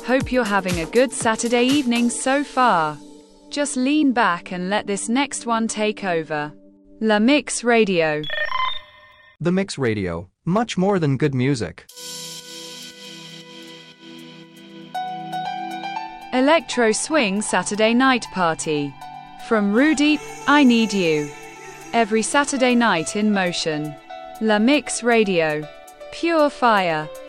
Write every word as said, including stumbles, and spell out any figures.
Hope you're having a good Saturday evening so far. Just lean back and let this next one take over. La Mix Radio. The Mix Radio, much more than good music. Electro Swing Saturday Night Party. From Rudeep, I Need You. Every Saturday night in motion. La Mix Radio. Pure fire.